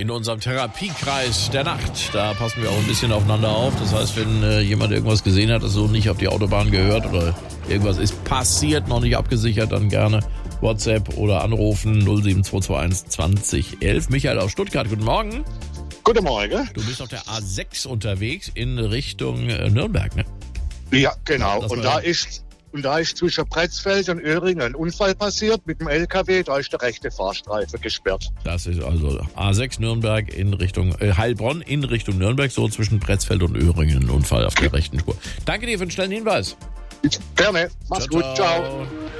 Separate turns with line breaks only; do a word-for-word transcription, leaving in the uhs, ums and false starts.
in unserem Therapiekreis der Nacht. Da passen wir auch ein bisschen aufeinander auf. Das heißt, wenn äh, jemand irgendwas gesehen hat, das so nicht auf die Autobahn gehört oder irgendwas ist passiert, noch nicht abgesichert, dann gerne WhatsApp oder anrufen null sieben zwei zwei eins zwanzig elf. Michael aus Stuttgart, guten Morgen.
Guten Morgen.
Du bist auf der A sechs unterwegs in Richtung äh, Nürnberg, ne?
Ja, genau.
Das
und
war-
da ist und da ist zwischen Pretzfeld und Öhringen ein Unfall passiert mit dem L K W. Da ist der rechte Fahrstreifen gesperrt.
Das ist also A sechs Nürnberg in Richtung äh, Heilbronn in Richtung Nürnberg, so zwischen Pretzfeld und Öhringen, ein Unfall auf der rechten Spur. Danke dir für den schnellen Hinweis.
Gerne. Mach's gut. Ciao.